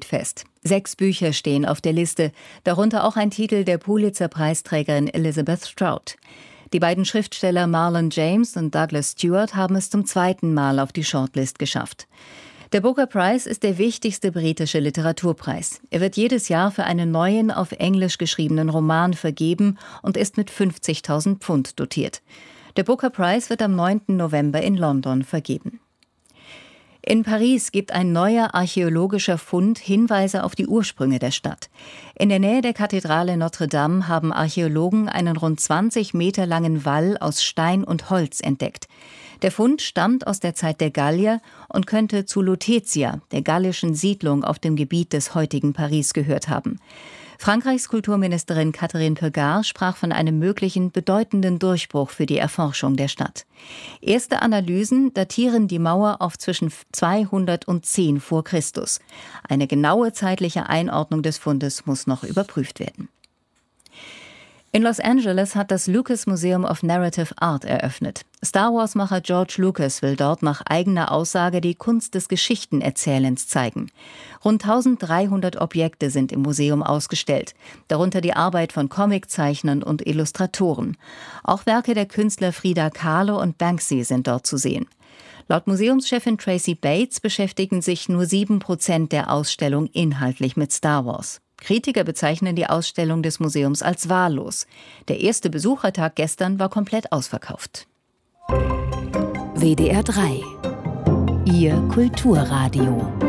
fest. 6 Bücher stehen auf der Liste, darunter auch ein Titel der Pulitzer-Preisträgerin Elizabeth Strout. Die beiden Schriftsteller Marlon James und Douglas Stewart haben es zum 2. Mal auf die Shortlist geschafft. Der Booker Prize ist der wichtigste britische Literaturpreis. Er wird jedes Jahr für einen neuen, auf Englisch geschriebenen Roman vergeben und ist mit 50.000 Pfund dotiert. Der Booker Prize wird am 9. November in London vergeben. In Paris gibt ein neuer archäologischer Fund Hinweise auf die Ursprünge der Stadt. In der Nähe der Kathedrale Notre-Dame haben Archäologen einen rund 20 Meter langen Wall aus Stein und Holz entdeckt. Der Fund stammt aus der Zeit der Gallier und könnte zu Lutetia, der gallischen Siedlung auf dem Gebiet des heutigen Paris, gehört haben. Frankreichs Kulturministerin Catherine Pegard sprach von einem möglichen bedeutenden Durchbruch für die Erforschung der Stadt. Erste Analysen datieren die Mauer auf zwischen 210 vor Christus. Eine genaue zeitliche Einordnung des Fundes muss noch überprüft werden. In Los Angeles hat das Lucas Museum of Narrative Art eröffnet. Star-Wars-Macher George Lucas will dort nach eigener Aussage die Kunst des Geschichtenerzählens zeigen. Rund 1300 Objekte sind im Museum ausgestellt, darunter die Arbeit von Comiczeichnern und Illustratoren. Auch Werke der Künstler Frida Kahlo und Banksy sind dort zu sehen. Laut Museumschefin Tracy Bates beschäftigen sich nur 7% der Ausstellung inhaltlich mit Star Wars. Kritiker bezeichnen die Ausstellung des Museums als wahllos. Der erste Besuchertag gestern war komplett ausverkauft. WDR 3. Ihr Kulturradio.